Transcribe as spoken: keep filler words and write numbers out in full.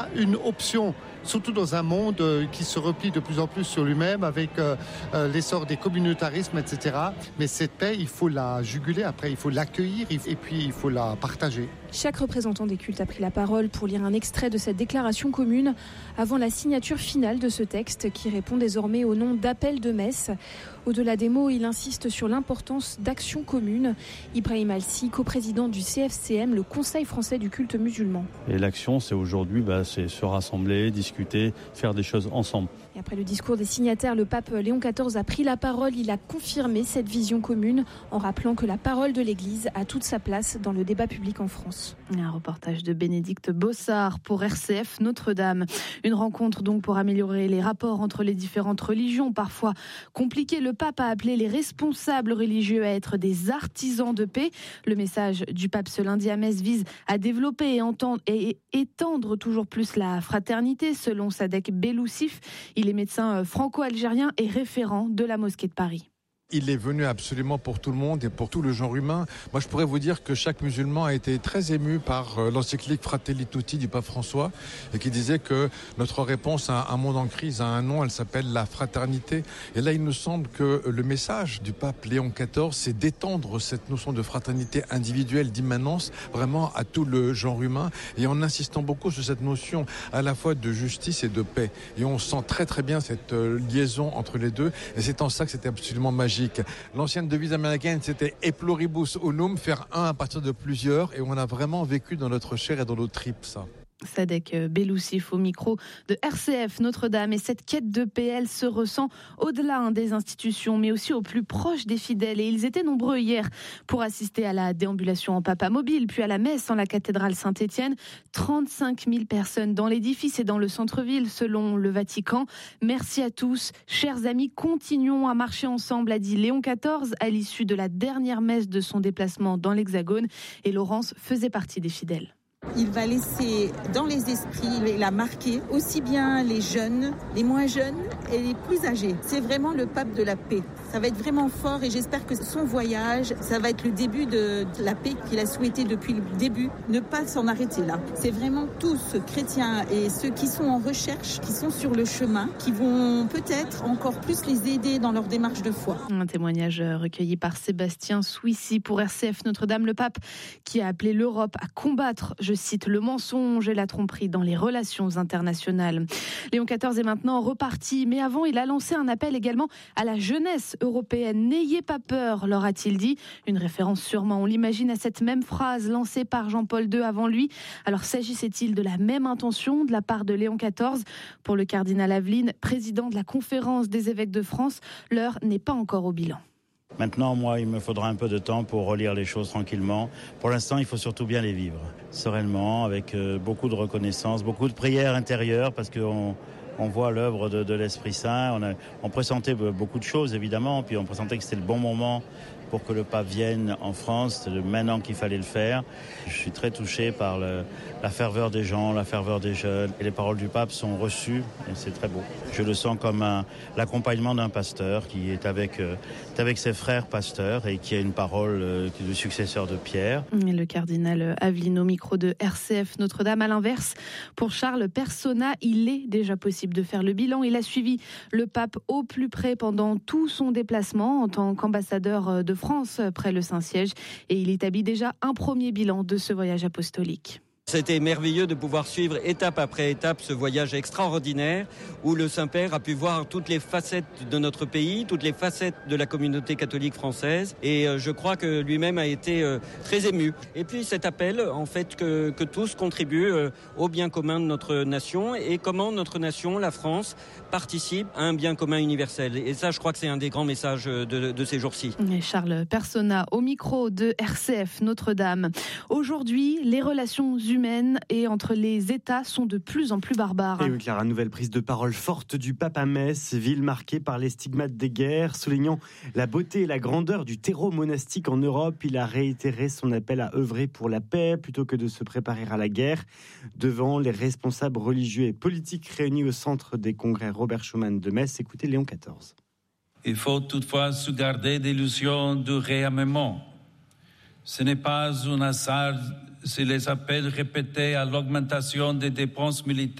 Une option, surtout dans un monde qui se replie de plus en plus sur lui-même avec euh, l'essor des communautarismes, et cetera. Mais cette paix, il faut la juguler, après il faut l'accueillir et puis il faut la partager. Chaque représentant des cultes a pris la parole pour lire un extrait de cette déclaration commune avant la signature finale de ce texte qui répond désormais au nom d'appel de messe. Au-delà des mots, il insiste sur l'importance d'actions communes. Ibrahim Alsi, coprésident du C F C M, le Conseil français du culte musulman. Et l'action, c'est aujourd'hui, bah, c'est se rassembler, discuter, faire des choses ensemble. Et après le discours des signataires, le pape Léon quatorze a pris la parole. Il a confirmé cette vision commune en rappelant que la parole de l'Église a toute sa place dans le débat public en France. Un reportage de Bénédicte Bossard pour R C F Notre-Dame. Une rencontre donc pour améliorer les rapports entre les différentes religions, parfois compliquées. Le pape a appelé les responsables religieux à être des artisans de paix. Le message du pape ce lundi à Metz vise à développer et, entendre, et étendre toujours plus la fraternité, selon Sadek Belloussif. Il est médecin franco-algérien et référent de la mosquée de Paris. Il est venu absolument pour tout le monde et pour tout le genre humain. Moi, je pourrais vous dire que chaque musulman a été très ému par l'encyclique Fratelli Tutti du pape François et qui disait que notre réponse à un monde en crise a un nom, elle s'appelle la fraternité. Et là, il nous semble que le message du pape Léon quatorze, c'est d'étendre cette notion de fraternité individuelle, d'immanence, vraiment à tout le genre humain et en insistant beaucoup sur cette notion à la fois de justice et de paix. Et on sent très très bien cette liaison entre les deux et c'est en ça que c'était absolument magique. L'ancienne devise américaine, c'était « E pluribus unum », faire un à partir de plusieurs, et on a vraiment vécu dans notre chair et dans nos tripes, ça. Sadek Belloussif au micro de R C F Notre-Dame. Et cette quête de paix, elle se ressent au-delà des institutions, mais aussi au plus proche des fidèles. Et ils étaient nombreux hier pour assister à la déambulation en papa mobile, puis à la messe en la cathédrale Saint-Étienne. trente-cinq mille personnes dans l'édifice et dans le centre-ville, selon le Vatican. Merci à tous. Chers amis, continuons à marcher ensemble, a dit Léon quatorze à l'issue de la dernière messe de son déplacement dans l'Hexagone. Et Laurence faisait partie des fidèles. Il va laisser dans les esprits, il a marqué aussi bien les jeunes, les moins jeunes et les plus âgés. C'est vraiment le pape de la paix. Ça va être vraiment fort et j'espère que son voyage, ça va être le début de la paix qu'il a souhaité depuis le début. Ne pas s'en arrêter là. C'est vraiment tous, chrétiens et ceux qui sont en recherche, qui sont sur le chemin, qui vont peut-être encore plus les aider dans leur démarche de foi. Un témoignage recueilli par Sébastien Souissy pour R C F Notre-Dame, le pape qui a appelé l'Europe à combattre, je cite, le mensonge et la tromperie dans les relations internationales. Léon quatorze est maintenant reparti, mais avant, il a lancé un appel également à la jeunesse européenne. N'ayez pas peur, leur a-t-il dit. Une référence sûrement, on l'imagine, à cette même phrase lancée par Jean-Paul deux avant lui. Alors, s'agissait-il de la même intention de la part de Léon quatorze ? Pour le cardinal Aveline, président de la Conférence des évêques de France, l'heure n'est pas encore au bilan. Maintenant, moi, il me faudra un peu de temps pour relire les choses tranquillement. Pour l'instant, il faut surtout bien les vivre, sereinement, avec euh, beaucoup de reconnaissance, beaucoup de prières intérieures, parce qu'on on voit l'œuvre de, de l'Esprit Saint. On, a, on pressentait beaucoup de choses, évidemment, puis on pressentait que c'était le bon moment pour que le pape vienne en France. C'est maintenant qu'il fallait le faire. Je suis très touché par le, la ferveur des gens, la ferveur des jeunes. Et les paroles du pape sont reçues et c'est très beau. Je le sens comme un, l'accompagnement d'un pasteur qui est avec, euh, avec ses frères pasteurs et qui a une parole euh, du successeur de Pierre. Et le cardinal Aveline au micro de R C F Notre-Dame. À l'inverse, pour Charles Persona, il est déjà possible de faire le bilan. Il a suivi le pape au plus près pendant tout son déplacement en tant qu'ambassadeur de France près le Saint-Siège et il établit déjà un premier bilan de ce voyage apostolique. C'était merveilleux de pouvoir suivre étape après étape ce voyage extraordinaire où le Saint-Père a pu voir toutes les facettes de notre pays, toutes les facettes de la communauté catholique française et je crois que lui-même a été très ému. Et puis cet appel en fait que, que tous contribuent au bien commun de notre nation et comment notre nation, la France, participe à un bien commun universel. Et ça, je crois que c'est un des grands messages de, de ces jours-ci. Et Charles Persona au micro de R C F Notre-Dame. Aujourd'hui, les relations humaines et entre les États sont de plus en plus barbares. Et oui, Clara, nouvelle prise de parole forte du pape à Metz, ville marquée par les stigmates des guerres, soulignant la beauté et la grandeur du terreau monastique en Europe. Il a réitéré son appel à œuvrer pour la paix plutôt que de se préparer à la guerre. Devant les responsables religieux et politiques réunis au centre des congrès Robert Schuman de Metz, écoutez Léon quatorze. Il faut toutefois se garder d'illusions du réarmement. Ce n'est pas un hasard c'est les appels répétés à l'augmentation des dépenses militaires.